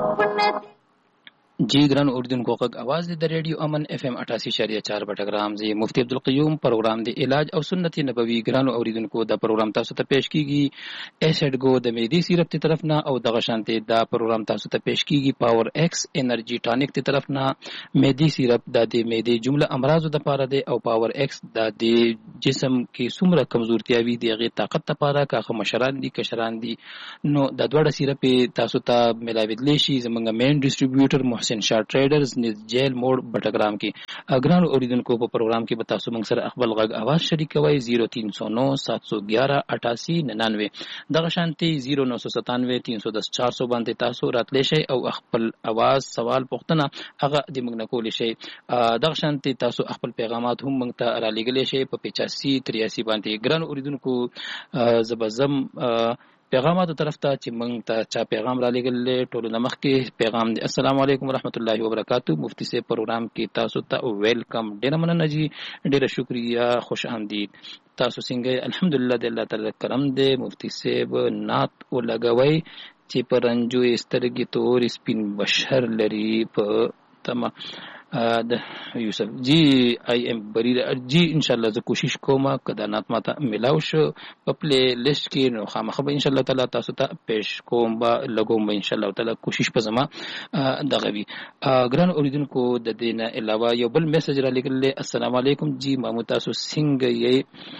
जी ग्रान उर्दून को कग आवाज दे रेडियो अमन FM 88.4 बटग्राम जे मुफ्ती अब्दुल क़य्यूम प्रोग्राम दे इलाज और सुन्नती नबवी ग्रान उर्दून को द प्रोग्राम तासु त पेश कीगी एसिड गो द मेदी सिरप ती तरफ ना और दगा शांति द प्रोग्राम तासु त पेश कीगी पावर एक्स एनर्जी टॉनिक ती तरफ ना मेदी सिरप द दे मेदी जुमला अमराज द पारा दे और पावर एक्स द दे जिस्म की सुमरा कमजोरतिया वी दे ताकत त पारा का मशरान दी कशरान दी नो द द्वाड़ा सिरप तासु त मिलाविद लेशी जमंगा मेन डिस्ट्रीब्यूटर मोहसिन शाह ट्रेडर्स ने जेल मोड़ बटग्राम की अग्रान ओरिजिन को प्रोग्राम की बता सुमंग सर अकबल गग आवाज शरीक कवाई 0309 711 88 99 दगशांति 0997 310 492 तासु रातलेशे और अकबल आवाज सवाल पुख्तना अगा दिमगना कोलिशे दगशांति तासु अकबल पैगामात हम मंगता रालीगलेशे प 85 83 बांति ग्रान ओरिजिन को जबजम पैगामात तरफ ता چې موږ ته چا پیغام را لګل ټولو نمخ کې پیغام دی السلام علیکم ورحمت الله وبرکاتہ مفتی سے پروگرام کې تاسو ته ویلکم ډیر مننه جی ډیر شکریا خوش آمدید تاسو څنګه الحمدلله د الله تعالی کرم دی مفتی صاحب نات او لګوي چې پرنجو استرګي تور سپین بشر لري په تمام یوسف جی آئی ایم بری جی انشاءاللہ ز کوشش کوم کدانات ماته ملاو شو په پلی لیست کې نو خامخه به انشاءاللہ تعالی تاسو ته پیش کوم با لګوم انشاءاللہ تعالی کوشش په زما دغه وی ګران اوریدونکو د دینه علاوه یو بل میسج را لګل السلام علیکم جی مامو تاسو څنګه یې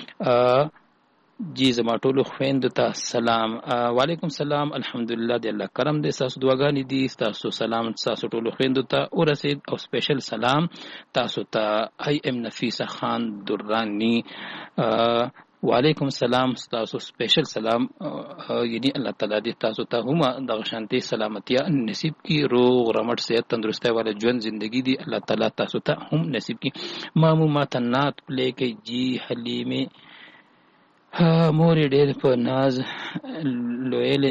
جی زما ټولو خويندو ته سلام وعلیکم سلام الحمدلله دی الله کرم دې تاسو دعاګانې دي تاسو سلام تاسو ټولو خويندو ته ورسید او سپیشل سلام تاسو ته آی ام نفیسه خان درانی وعلیکم سلام تاسو سپیشل سلام یعنی الله تعالی دې تاسو ته هم د شانتي سلامتیا نصیب کی روغ رمټ صحت تندرستی والا ژوند زندگی دی الله تعالی تاسو ته هم نصیب کی مامو ماتنات پلی کې جی حلیمه مورې ډېر په ناز لویلې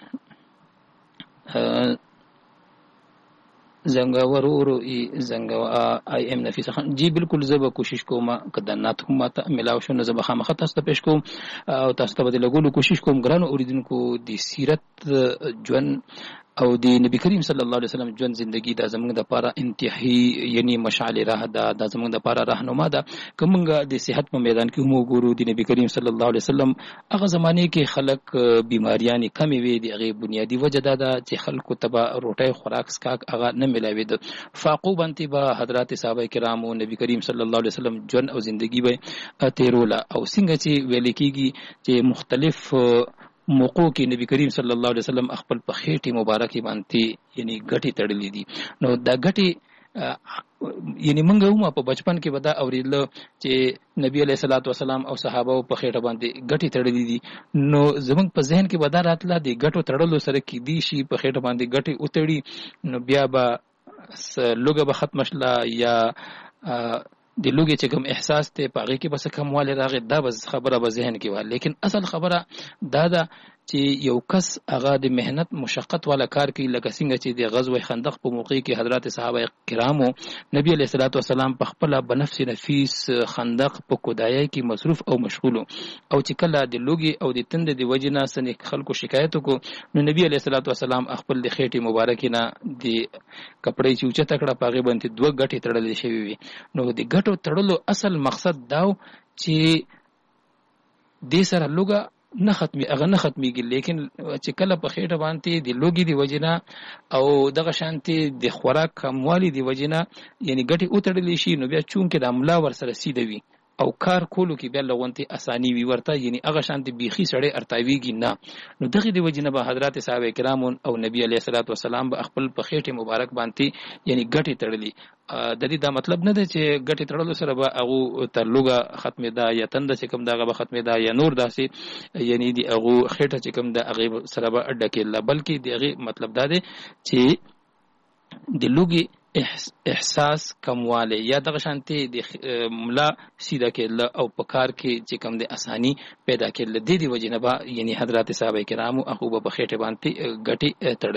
زنګاورورو زنګا آی ام نفیسه خان جی بالکل زه کوشش کوم کدانات هم ماته ملاو شو نه زه به خامخه تاسو ته پیش کوم او تاسو ته به لګولو کوشش کوم ګرانو اوریدونکو د سیرت ژوند او د نبی کریم صلی الله علیه وسلم ژوند زندگی د زمونږ د لپاره انتهایی یعنی مشعل راه ده د زمونږ د لپاره راهنما ده کومه د صحت په میدان کې هم وګورو د نبی کریم صلی الله علیه وسلم هغه زمانه کې خلک بیماریاں کمې وي د هغه بنیادی وجه ده چې خلکو تبا روټي خوراک سکاک هغه نه ملاوي د فاقو باندې به حضرات صحابه کرام او نبی کریم صلی الله علیه وسلم ژوند او زندگی به تیرولا او څنګه چې ویل کېږي چې مختلف موقو کې نبی کریم صلی الله علیه وسلم خپل په خېټه مبارکي باندې یعنی غټي تړلې دي نو دا غټي یعنی موږ هم په بچپن کې ودا اوریدل چې نبی علیہ الصلوۃ والسلام او صحابه په خېټه باندې غټي تړلې دي نو زموږ په ذهن کې ودا راتله دي غټو تړلو سره کې دي شي په خېټه باندې غټي اوتړي نو بیا به لوګه به ختم شلا یا د لوګي چې کوم احساس ته پاږي کې بس کمواله راغی دا بس خبره به ذهن کې و لیکن اصل خبره دا ده چې یو کس هغه د مهنت مشقت والا کار کوي لکه څنګه چې د غزوه خندق په موقع کې حضرات صحابه کرامو نبی علیہ الصلوۃ والسلام په خپل بنفس نفیس خندق په کودایي کې مصروف او مشغول او چې کله د لوګي او د تند د وجنه سن خلکو شکایت کو نو نبی علیہ الصلوۃ والسلام خپل د خېټې مبارکې نه د کپړې چې اوچه تکړه پاغه باندې دوه غټي تړلې شوی وي نو د غټو تړلو اصل مقصد داو چې د سره لوګه نه ختمي هغه نه ختميږي لیکن چې کله په خېټه باندې د لوګي دی وجنه او دغه شانتي د خوراک کموالی دی وجنه یعنی ګټي اوتړلې شي نو بیا چون کې د عمله ور سره سیده وي او کار کولو کې بیا لغونتي اساني وي ورته یعنی هغه شانتي بيخي سړی ارتاويږي نه نو دغه دی وجنه به حضرات صحابه کرام او نبی عليه الصلاه والسلام به خپل په خېټه مبارک باندې یعنی ګټي تړلې د دې دا مطلب نه دی چې ګټي تړلو سره به هغه تر لوګه ختمه ده یا تند چې کوم دغه به ختمه ده یا نور داسې یعنی دی هغه خېټه چې کوم د هغه سره به اډکه لا بلکې دغه مطلب دا دی چې د لوګي احساس کمواله یا دغه شانتي د ملا سیده کېله او په کار کې چې کوم د اساني پیدا کېله د دې وجې نه به یعنی حضرات صحابه کرامو هغه په خېټه باندې ګټي تړل